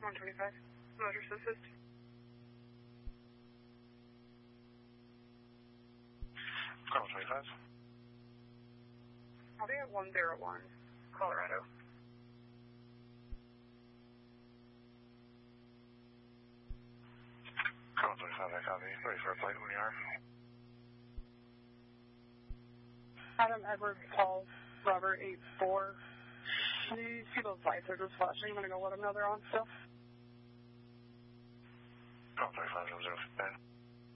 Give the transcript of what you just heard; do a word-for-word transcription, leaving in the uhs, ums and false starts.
one twenty-five. Motorist assist. Car one twenty-five. I'll be at one zero one, Colorado. Car one twenty-five, I copy. Ready for a flight when you are. Adam, Edward, Paul, Robert, eight four. Do you see those lights are just flashing? I'm going to go let them know they're on still. Car one twenty-five, zero zero nine.